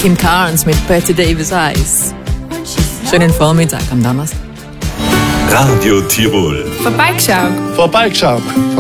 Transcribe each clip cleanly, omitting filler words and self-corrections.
Kim Carnes mit Bette Davis Eyes. Schönen Vormittag am Donnerstag. Radio Tirol. Vorbeigeschaut.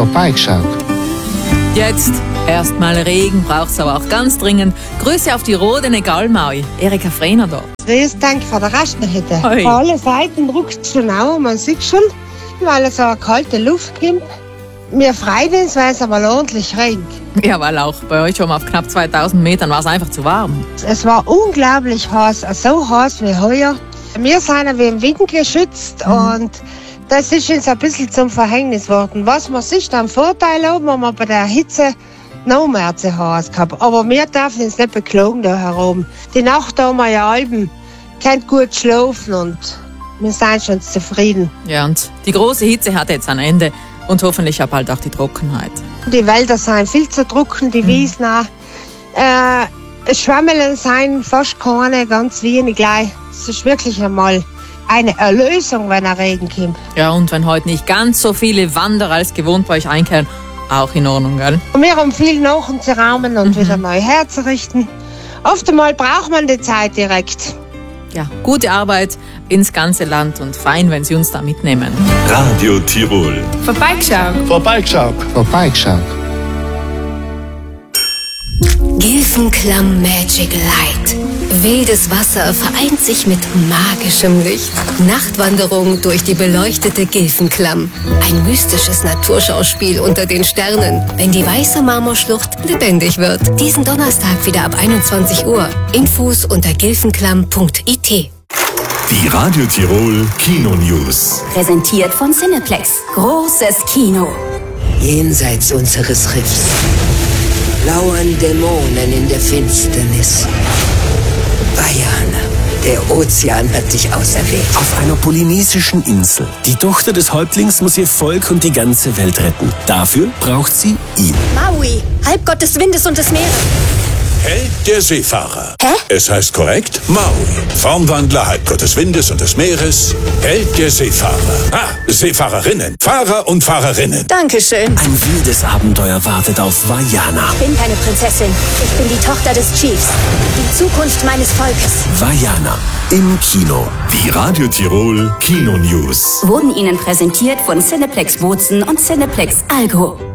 Jetzt erstmal Regen, braucht's aber auch ganz dringend. Grüße auf die Rodene Gallmau. Erika Frehner dort. Grüß Dank von der Raststätte. Hoi. Von allen Seiten druckt es schon auf, man sieht schon, weil es so eine kalte Luft gibt. Wir freuen uns, weil es aber ordentlich regnet. Ja, weil auch bei euch schon auf knapp 2000 Metern war es einfach zu warm. Es war unglaublich heiß, so heiß wie heuer. Wir sind wie im Wind geschützt und das ist uns ein bisschen zum Verhängnis geworden. Was man sich dann Vorteil haben, wenn man bei der Hitze noch mehr zu heiß gehabt. Aber wir dürfen uns nicht beklagen da herum. Die Nacht haben wir ja Alben, könnt gut schlafen und wir sind schon zufrieden. Ja, und die große Hitze hat jetzt ein Ende und hoffentlich auch bald auch die Trockenheit. Die Wälder sind viel zu trocken, die Wiesen auch. Schwammeln sind fast keine, ganz wenig gleich. Es ist wirklich einmal eine Erlösung, wenn ein Regen kommt. Ja, und wenn heute nicht ganz so viele Wanderer als gewohnt bei euch einkehren, auch in Ordnung, gell? Und wir haben viel nachzuräumen und wieder neu herzurichten. Oft einmal braucht man die Zeit direkt. Ja, gute Arbeit ins ganze Land und fein, wenn Sie uns da mitnehmen. Radio Tirol. Vorbeigeschaut. Gilfenklamm Magic Light. Wildes Wasser vereint sich mit magischem Licht. Nachtwanderung durch die beleuchtete Gilfenklamm. Ein mystisches Naturschauspiel unter den Sternen, wenn die weiße Marmorschlucht lebendig wird. Diesen Donnerstag wieder ab 21 Uhr. Infos unter gilfenklamm.it. Die Radio Tirol Kino News. Präsentiert von Cineplex. Großes Kino. Jenseits unseres Riffs lauern Dämonen in der Finsternis. Vajana, der Ozean hat dich auserwählt. Auf einer polynesischen Insel. Die Tochter des Häuptlings muss ihr Volk und die ganze Welt retten. Dafür braucht sie ihn. Maui, Halbgott des Windes und des Meeres. Held der Seefahrer. Hä? Es heißt korrekt Maui. Formwandler, Halbgott des Windes und des Meeres. Held der Seefahrer. Seefahrerinnen. Fahrer und Fahrerinnen. Dankeschön. Ein wildes Abenteuer wartet auf Vajana. Ich bin keine Prinzessin. Ich bin die Tochter des Chiefs. Die Zukunft meines Volkes. Vajana im Kino. Die Radio Tirol Kino News. Wurden Ihnen präsentiert von Cineplex Bozen und Cineplex Algo.